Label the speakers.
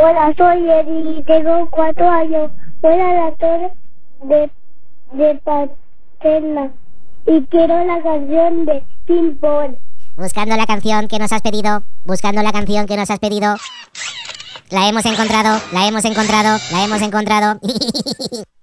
Speaker 1: Hola, soy Eri y tengo 4 años. Voy a la torre de Paterna y quiero la canción de Ping Pong.
Speaker 2: Buscando la canción que nos has pedido. Buscando la canción que nos has pedido. La hemos encontrado, la hemos encontrado, la hemos encontrado.